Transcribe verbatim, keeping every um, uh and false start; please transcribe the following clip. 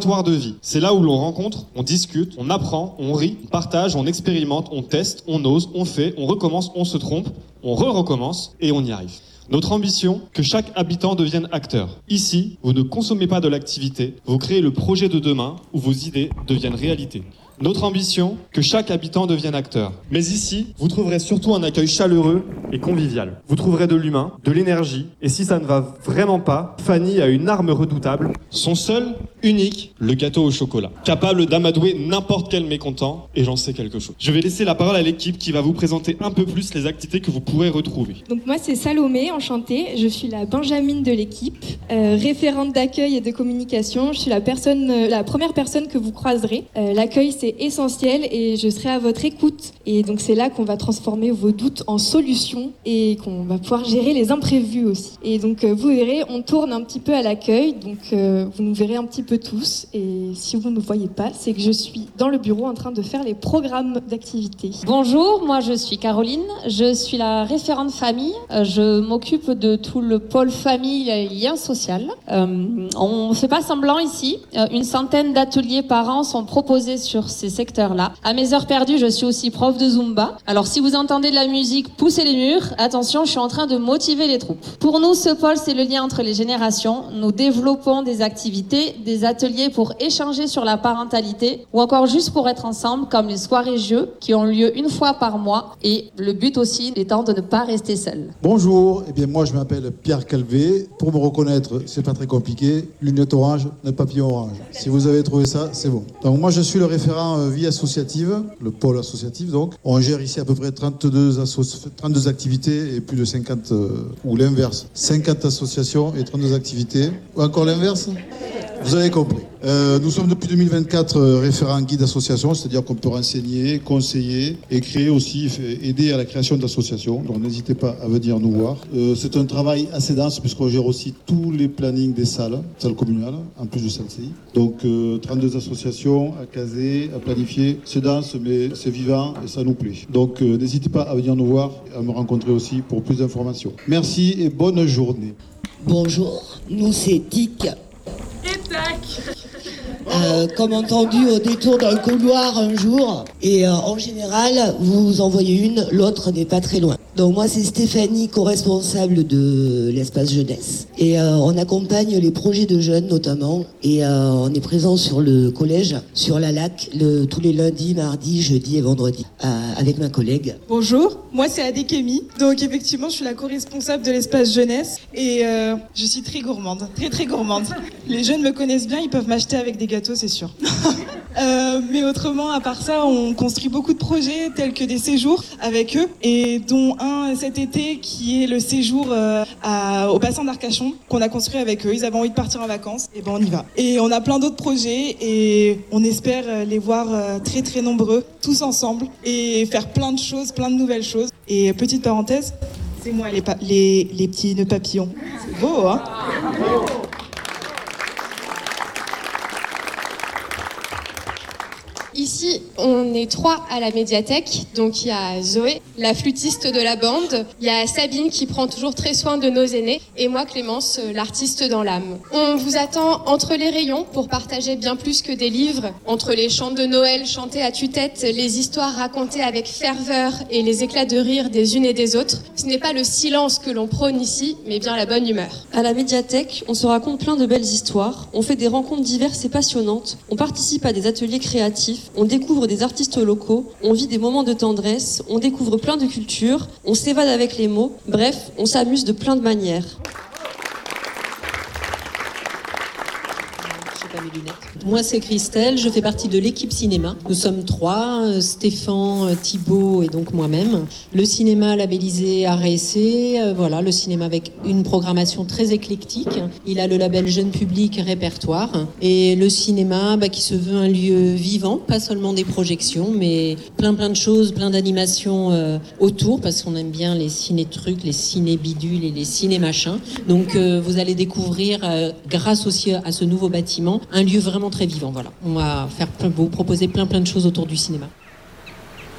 laboratoire de vie. C'est là où l'on rencontre, on discute, on apprend, on rit, on partage, on expérimente, on teste, on ose, on fait, on recommence, on se trompe, on re-recommence et on y arrive. Notre ambition, que chaque habitant devienne acteur. Ici, vous ne consommez pas de l'activité, vous créez le projet de demain où vos idées deviennent réalité. Notre ambition, que chaque habitant devienne acteur. Mais ici, vous trouverez surtout un accueil chaleureux et convivial. Vous trouverez de l'humain, de l'énergie, et si ça ne va vraiment pas, Fanny a une arme redoutable, son seul, unique, le gâteau au chocolat. Capable d'amadouer n'importe quel mécontent, et j'en sais quelque chose. Je vais laisser la parole à l'équipe qui va vous présenter un peu plus les activités que vous pourrez retrouver. Donc moi c'est Salomé, enchantée, je suis la Benjamine de l'équipe, euh, référente d'accueil et de communication, je suis la, personne, euh, la première personne que vous croiserez. Euh, l'accueil c'est essentiel et je serai à votre écoute. Et donc c'est là qu'on va transformer vos doutes en solutions et qu'on va pouvoir gérer les imprévus aussi. Et donc euh, vous verrez, on tourne un petit peu à l'accueil, donc euh, vous nous verrez un petit peu tous. Et si vous ne me voyez pas, c'est que je suis dans le bureau en train de faire les programmes d'activité. Bonjour, moi je suis Caroline, je suis la référente famille. Euh, je m'occupe de tout le pôle famille et lien social. Euh, on ne fait pas semblant ici. Euh, une centaine d'ateliers par an sont proposés sur ces secteurs-là. À mes heures perdues, je suis aussi prof de Zumba. Alors si vous entendez de la musique pousser les murs, attention, je suis en train de motiver les troupes. Pour nous, ce pôle, c'est le lien entre les générations. Nous développons des activités, des ateliers pour échanger sur la parentalité ou encore juste pour être ensemble, comme les soirées-jeux qui ont lieu une fois par mois. Et le but aussi étant de ne pas rester seul. Bonjour, eh bien moi je m'appelle Pierre Calvé. Pour me reconnaître, c'est pas très compliqué. Lunettes orange, le papillon orange. Si vous avez trouvé ça, c'est bon. Donc moi je suis le référent vie associative, le pôle associatif donc. On gère ici à peu près trente-deux, asso- trente-deux activités et plus de cinquante, euh, ou l'inverse, cinquante associations et trente-deux activités. Ou encore l'inverse ? Vous avez compris. Euh, nous sommes depuis deux mille vingt-quatre euh, référents guide d'association, c'est-à-dire qu'on peut renseigner, conseiller et créer aussi, aider à la création d'associations. Donc n'hésitez pas à venir nous voir. Euh, c'est un travail assez dense puisqu'on gère aussi tous les plannings des salles, salles communales, en plus de celle-ci. Donc euh, trente-deux associations à caser, à planifier. C'est dense mais c'est vivant et ça nous plaît. Donc euh, n'hésitez pas à venir nous voir et à me rencontrer aussi pour plus d'informations. Merci et bonne journée. Bonjour, nous c'est Tic. Et tac. Euh, comme entendu au détour d'un couloir un jour, et euh, en général vous envoyez une, l'autre n'est pas très loin. Donc moi c'est Stéphanie, co-responsable de l'espace jeunesse, et euh, on accompagne les projets de jeunes notamment, et euh, on est présent sur le collège, sur la lac, le, tous les lundis, mardis, jeudis et vendredis, euh, avec ma collègue. Bonjour, moi c'est Adékémy, donc effectivement je suis la co-responsable de l'espace jeunesse, et euh, je suis très gourmande, très très gourmande. Les jeunes me connaissent bien, ils peuvent m'acheter avec des gâteaux, c'est sûr. euh, mais autrement, à part ça, on construit beaucoup de projets tels que des séjours avec eux, et dont un cet été qui est le séjour euh, à, au bassin d'Arcachon qu'on a construit avec eux. Ils avaient envie de partir en vacances, et ben on y va. Et on a plein d'autres projets et on espère les voir euh, très très nombreux, tous ensemble, et faire plein de choses, plein de nouvelles choses. Et petite parenthèse, c'est moi les, pa- les, les petits nœuds papillons. C'est beau, hein? Ici, on est trois à la médiathèque. Donc il y a Zoé, la flûtiste de la bande. Il y a Sabine qui prend toujours très soin de nos aînés. Et moi, Clémence, l'artiste dans l'âme. On vous attend entre les rayons pour partager bien plus que des livres. Entre les chants de Noël chantés à tue-tête, les histoires racontées avec ferveur et les éclats de rire des unes et des autres. Ce n'est pas le silence que l'on prône ici, mais bien la bonne humeur. À la médiathèque, on se raconte plein de belles histoires. On fait des rencontres diverses et passionnantes. On participe à des ateliers créatifs. On découvre des artistes locaux, on vit des moments de tendresse, on découvre plein de cultures, on s'évade avec les mots, bref, on s'amuse de plein de manières. Moi, c'est Christelle, je fais partie de l'équipe cinéma. Nous sommes trois, Stéphane, Thibaut et donc moi-même. Le cinéma labellisé Art et Essai, euh, voilà, le cinéma avec une programmation très éclectique. Il a le label Jeune Public Répertoire. Et le cinéma bah, qui se veut un lieu vivant, pas seulement des projections, mais plein plein de choses, plein d'animations euh, autour, parce qu'on aime bien les ciné-trucs, les ciné-bidules et les ciné-machins. Donc euh, vous allez découvrir, euh, grâce aussi à ce nouveau bâtiment, un lieu vraiment très vivant. Voilà. On va faire plein, vous proposer plein plein de choses autour du cinéma.